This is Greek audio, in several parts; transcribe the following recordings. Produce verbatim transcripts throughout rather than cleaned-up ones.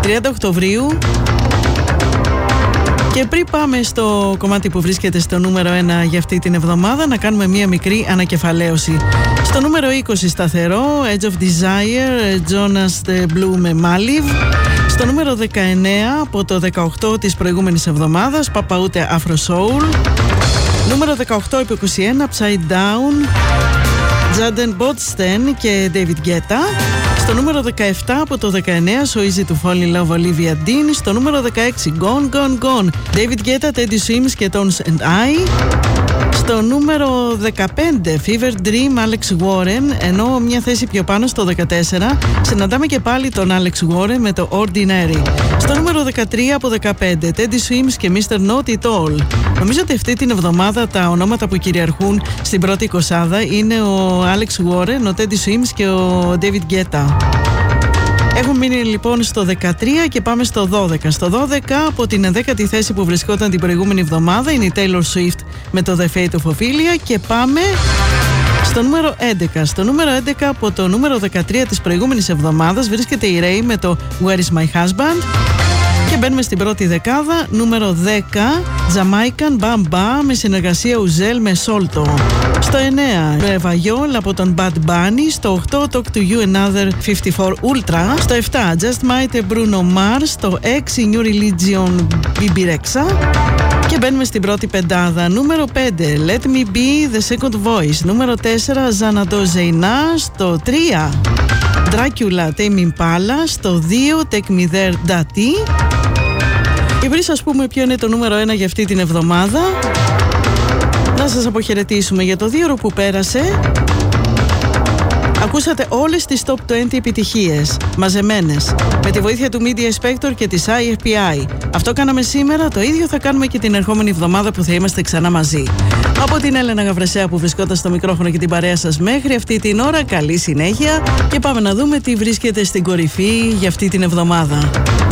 τριάντα Οκτωβρίου. Και πριν πάμε στο κομμάτι που βρίσκεται στο νούμερο ένα για αυτή την εβδομάδα, να κάνουμε μία μικρή ανακεφαλαίωση. Στο νούμερο είκοσι σταθερό, Edge of Desire, Jonas the Blue με Maliv. Στο νούμερο δεκαεννέα, από το δεκαοκτώ της προηγούμενης εβδομάδας, Παπαούτε Afro Soul. Νούμερο δεκαοκτώ επί είκοσι ένα, Upside Down, Jaden Botsten και David Guetta. Στο νούμερο δεκαεπτά από το δεκαεννέα, So Easy to Fall in Love, Olivia Dean. Στο νούμερο δεκαέξι, Gone Gone Gone, David Guetta, Teddy Swims και Tones and I. Στο νούμερο δεκαπέντε, Fever Dream, Alex Warren. Ενώ μια θέση πιο πάνω, στο δεκατέσσερα, συναντάμε και πάλι τον Alex Warren με το Ordinary. Στο νούμερο δεκατρία από δεκαπέντε, Teddy Swims και μίστερ Not It All. Νομίζω ότι αυτή την εβδομάδα τα ονόματα που κυριαρχούν στην πρώτη εικοσάδα είναι ο Alex Warren, ο Teddy Swims και ο David Guetta. Έχουμε μείνει λοιπόν στο δεκατρία και πάμε στο δώδεκα. Στο δώδεκα, από την ενδέκατη θέση που βρισκόταν την προηγούμενη εβδομάδα, είναι η Taylor Swift με το The Fate of Ophelia. Και πάμε στο νούμερο έντεκα. Στο νούμερο έντεκα, από το νούμερο δεκατρία της προηγούμενης εβδομάδας, βρίσκεται η Ray με το Where Is My Husband. Και μπαίνουμε στην πρώτη δεκάδα, νούμερο δέκα, Jamaican Bam Bam με συνεργασία Uzel με Solto. Στο εννέα, Vayol από τον Bad Bunny. Στο οκτώ, Talk to You Another πενήντα τέσσερα Ultra. Στο επτά, Just Might Bruno Mars. Στο έξι, New Religion Bibi Rexha. Και μπαίνουμε στην πρώτη πεντάδα, νούμερο πέντε, Let Me Be The Second Voice. Νούμερο τέσσερα, Xanadu Zeina. Στο τρία, Dracula Tame Impala. Στο δύο, Take Me There Dati. Και πριν σας πούμε ποιο είναι το νούμερο ένα για αυτή την εβδομάδα, να σας αποχαιρετήσουμε για το δύο ώρο που πέρασε. Ακούσατε όλες τις top είκοσι επιτυχίες, μαζεμένες, με τη βοήθεια του Media Spector και της άι εφ πι άι. Αυτό κάναμε σήμερα, το ίδιο θα κάνουμε και την ερχόμενη εβδομάδα που θα είμαστε ξανά μαζί. Από την Έλενα Γαβρεσέα που βρισκόταν στο μικρόφωνο και την παρέα σας μέχρι αυτή την ώρα, καλή συνέχεια και πάμε να δούμε τι βρίσκεται στην κορυφή για αυτή την εβδομάδα.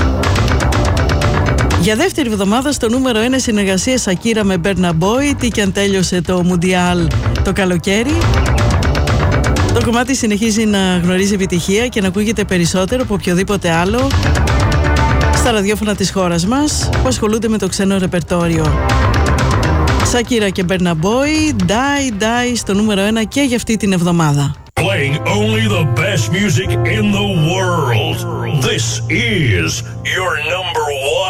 Για δεύτερη εβδομάδα στο νούμερο ένα, συνεργασία Σακύρα με Burna Boy, τι κι αν τέλειωσε το Μουντιάλ το καλοκαίρι. Το κομμάτι συνεχίζει να γνωρίζει επιτυχία και να ακούγεται περισσότερο από οποιοδήποτε άλλο στα ραδιόφωνα της χώρας μας που ασχολούνται με το ξένο ρεπερτόριο. Σακύρα και Burna Boy, Die Die στο νούμερο ένα και για αυτή την εβδομάδα. Playing only the best music in the world. This is your number one.